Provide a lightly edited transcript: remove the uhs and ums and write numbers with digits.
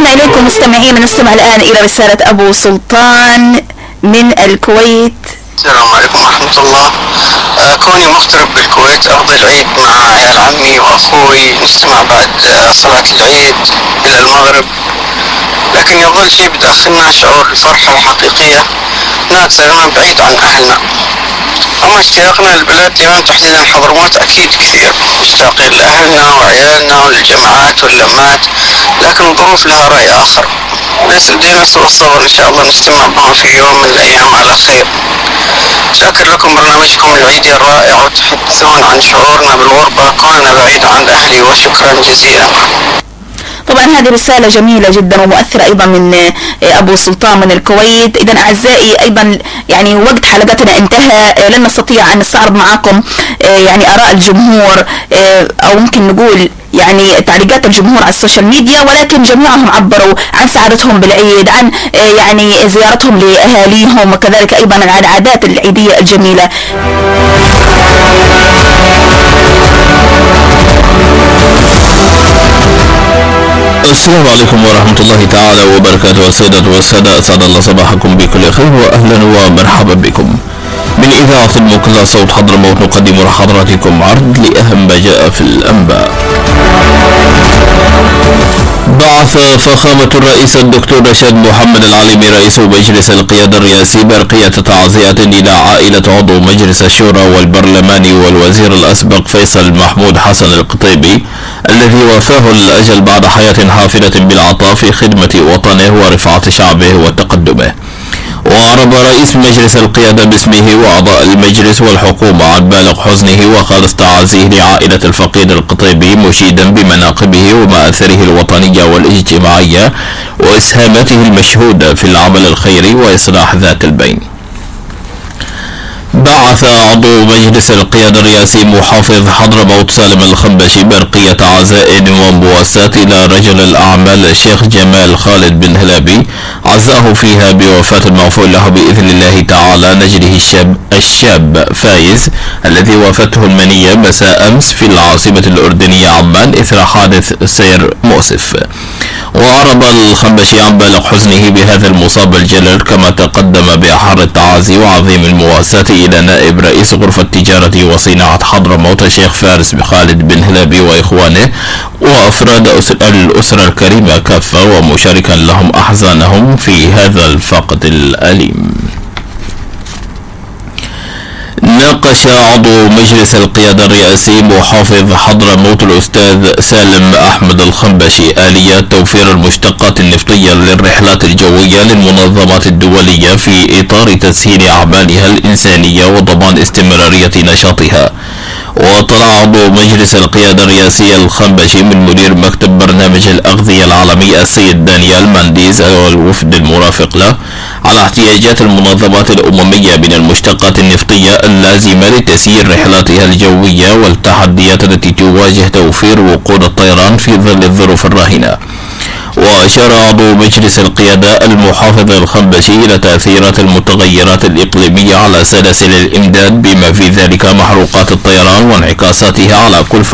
إليكم مستمعين. نستمع الآن إلى رسالة أبو سلطان من الكويت. السلام عليكم ورحمة الله. كوني مغترب بالكويت أقضي العيد مع عيال عمي وأخوي، نجتمع بعد صلاة العيد إلى المغرب، لكن يظل شيء بداخلنا شعور الفرحة الحقيقية أننا صرنا بعيد عن أهلنا. أما اشتياقنا للبلاد اليمن تحديدا حضرموت أكيد كثير، مشتاقين لأهلنا وعيالنا وللجماعات واللمات، لكن الظروف لها رأي آخر. نسأل سوء الصبر، إن شاء الله نجتمع معهم في يوم من الأيام على خير. شاكر لكم برنامجكم العيدي الرائع، وتحدثون عن شعورنا بالغربة كوننا بعيد عن أهلي، وشكرا جزيلا. طبعا هذه رسالة جميلة جدا ومؤثرة أيضا من أبو سلطان من الكويت. إذن أعزائي أيضا يعني وقت حلقتنا انتهى، لن نستطيع أن نستعرض معكم يعني آراء الجمهور أو ممكن نقول يعني تعليقات الجمهور على السوشيال ميديا، ولكن جميعهم عبروا عن سعادتهم بالعيد، عن يعني زيارتهم لأهاليهم، وكذلك أيضا عن العادات العيدية الجميلة. السلام عليكم ورحمة الله تعالى وبركاته. السيدات والسادة، أسعد الله صباحكم بكل خير وأهلا ومرحبا بكم. من إذاعة الموكلة صوت حضرموت نقدم لحضراتكم عرض لأهم ما جاء في الأنباء. بعث فخامة الرئيس الدكتور رشاد محمد العليمي رئيس مجلس القيادة الرئاسي برقية تعزيات إلى عائلة عضو مجلس الشورى والبرلمان والوزير الأسبق فيصل محمود حسن القطيبي الذي وافاه الأجل بعد حياة حافلة بالعطاء في خدمة وطنه ورفعة شعبه وتقدمه. وأعرب رئيس مجلس القيادة باسمه وأعضاء المجلس والحكومة عن بالغ حزنه وخالص تعازيه لعائلة الفقيد القطيبي، مشيدا بمناقبه ومآثره الوطنية والاجتماعية وإسهاماته المشهودة في العمل الخيري وإصلاح ذات البين. بعث عضو مجلس القيادة الرئاسي محافظ حضرموت سالم الخنبشي برقية عزاء ومواساة إلى رجل الأعمال الشيخ جمال خالد بن هلابي، عزاه فيها بوفاة المغفور له بإذن الله تعالى نجله الشاب فايز الذي وافته المنية مساء أمس في العاصمة الأردنية عمان إثر حادث سير مؤسف. وأعرب الخنبشي عن بالغ حزنه بهذا المصاب الجلل، كما تقدم بأحر التعازي وعظيم المواساة إلى نائب رئيس غرفة التجارة وصناعة حضرموت الشيخ فارس خالد بن هلابي وإخوانه وأفراد الأسرة الكريمة كافة، ومشاركا لهم أحزانهم في هذا الفقد الأليم. ناقش عضو مجلس القيادة الرئاسي محافظ حضرموت الأستاذ سالم أحمد الخنبشي آليات توفير المشتقات النفطية للرحلات الجوية للمنظمات الدولية في إطار تسهيل أعمالها الإنسانية وضمان استمرارية نشاطها. وطلع عضو مجلس القيادة الرئاسي الخنبشي من مدير مكتب برنامج الأغذية العالمي السيد دانيال مانديز والوفد المرافق له على احتياجات المنظمات الأممية من المشتقات النفطية اللازمة لتسيير رحلاتها الجوية والتحديات التي تواجه توفير وقود الطيران في ظل الظروف الراهنة. وأشار عضو مجلس القيادة المحافظ الخنبشي إلى تأثيرات المتغيرات الإقليمية على سلاسل الإمداد بما في ذلك محروقات الطيران وانعكاساتها على كلفة